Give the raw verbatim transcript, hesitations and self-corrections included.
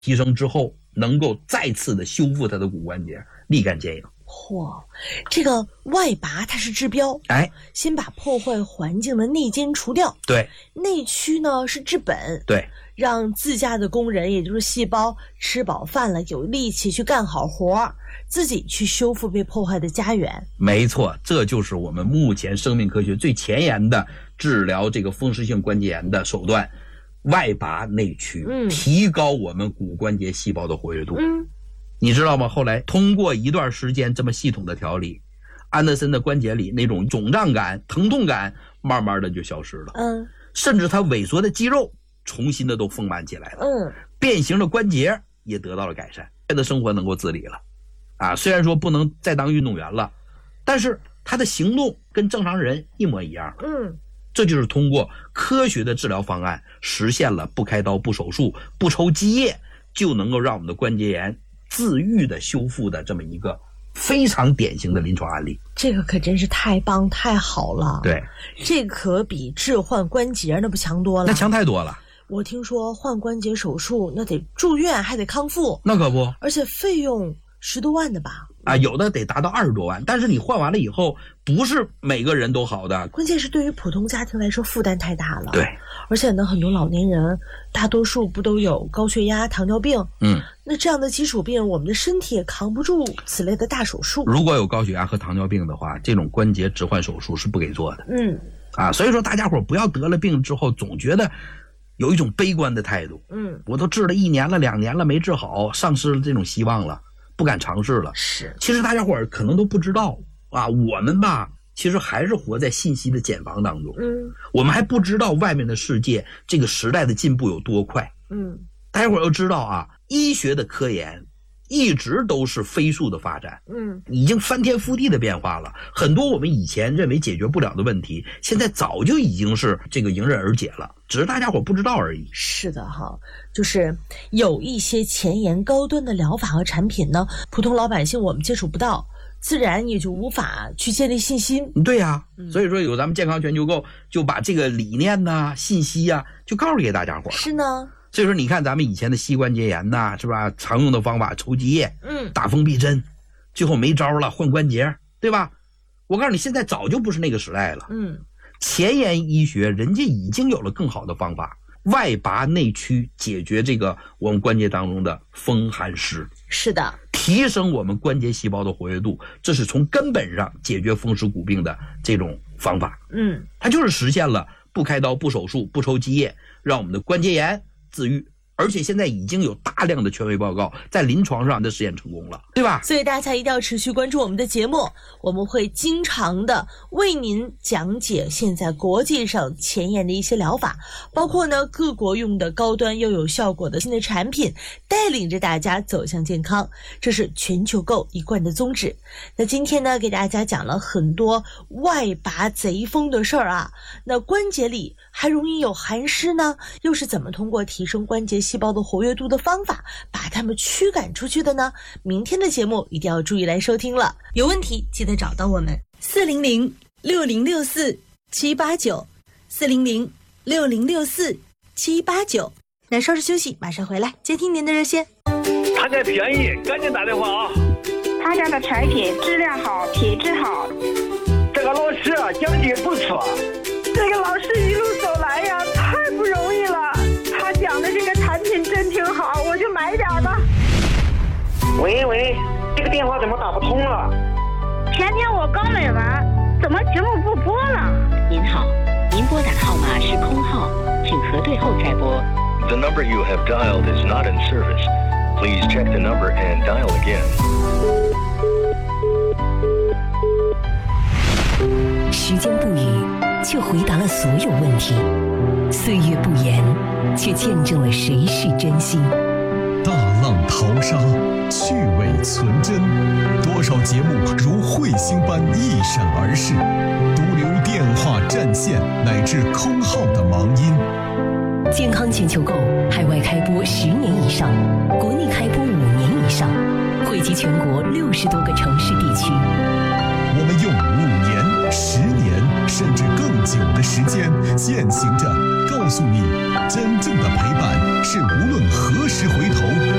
提升之后，能够再次的修复它的骨关节，立竿见影。 嚯，这个外拔它是治标， 哎， 先把破坏环境的内奸除掉。 对， 内驱呢是治本。 对， 让自家的工人，也就是细胞吃饱饭了，有力气去干好活，自己去修复被破坏的家园。 没错，这就是我们目前生命科学最前沿的治疗这个风湿性关节炎的手段，外拔内驱， 嗯， 提高我们骨关节细胞的活跃度。 嗯， 你知道吗？后来通过一段时间这么系统的调理，安德森的关节里那种肿胀感、疼痛感慢慢的就消失了。 嗯， 甚至它萎缩的肌肉重新的都丰满起来了。 嗯， 变形的关节也得到了改善，他的生活能够自理了。啊，虽然说不能再当运动员了，但是他的行动跟正常人一模一样。 嗯， 这就是通过科学的治疗方案，实现了不开刀、不手术、不抽积液，就能够让我们的关节炎自愈的修复的这么一个非常典型的临床案例。 这个可真是太棒太好了。 对， 这可比置换关节那不强多了。 那强太多了。 我听说换关节手术那得住院还得康复， 那可不， 而且费用十多万的吧？ 啊，有的得达到二十多万，但是你换完了以后，不是每个人都好的。 关键是对于普通家庭来说负担太大了。 对， 而且呢，很多老年人，大多数不都有高血压、糖尿病？ 嗯， 那这样的基础病，我们的身体也扛不住此类的大手术。 如果有高血压和糖尿病的话，这种关节置换手术是不给做的。 嗯， 啊，所以说大家伙不要得了病之后总觉得有一种悲观的态度。 嗯， 我都治了一年了、两年了没治好，丧失了这种希望了。不敢尝试了。 是， 其实大家伙儿可能都不知道啊，我们吧，其实还是活在信息的茧房当中。 嗯， 我们还不知道外面的世界，这个时代的进步有多快。 嗯， 大家伙儿要知道啊，医学的科研一直都是飞速的发展。 嗯， 已经翻天覆地的变化了。很多我们以前认为解决不了的问题，现在早就已经是这个迎刃而解了，只是大家伙不知道而已。 是的哈，就是有一些前沿高端的疗法和产品呢，普通老百姓我们接触不到，自然也就无法去建立信心。 对呀、啊嗯， 所以说有咱们健康全球购就把这个理念呐、信息呀、啊，就告诉给大家伙。 是呢。 所以说你看咱们以前的膝关节炎呐，是吧？常用的方法抽积液， 嗯， 打封闭针，最后没招了换关节，对吧？我告诉你，现在早就不是那个时代了。 嗯， 前沿医学人家已经有了更好的方法，外拔内驱，解决这个我们关节当中的风寒湿。 是的， 提升我们关节细胞的活跃度，这是从根本上解决风湿骨病的这种方法。 嗯， 它就是实现了不开刀、不手术、不抽积液，让我们的关节炎自愈。而且现在已经有大量的权威报告在临床上的实验成功了，对吧？ 所以大家一定要持续关注我们的节目，我们会经常的为您讲解现在国际上前沿的一些疗法，包括呢各国用的高端又有效果的新的产品，带领着大家走向健康，这是全球购一贯的宗旨。那今天呢给大家讲了很多外拔贼风的事儿啊，那关节里还容易有寒湿呢，又是怎么通过提升关节细胞的活跃度的方法把它们驱赶出去的呢？明天的节目一定要注意来收听了，有问题记得找到我们四零零六零六四七八九 四零零六零六四七八九。那稍事休息，马上回来接听您的热线。 他家便宜，赶紧打电话啊！ 他家的产品质量好，品质好。 这个老师啊，讲解不错。 这个老师一路走来呀，太不容易了。他讲的这个产品真挺好，我就买点吧。 喂喂，这个电话怎么打不通了？ 前天我刚买完，怎么节目不播了？ 您好，您拨打的号码是空号，请核对后再拨。 The number you have dialed is not in service. Please check the number and dial again. 时间不语，却回答了所有问题；岁月不言，却见证了谁是真心。 大浪淘沙，去伪存真，多少节目如彗星般一闪而逝，独留电话占线乃至空号的忙音。 健康全球购海外开播十年以上，国内开播五年以上，惠及全国六十多个城市地区。 我们用五年、十年甚至更久的时间践行着告诉你，真正的陪伴是无论何时回头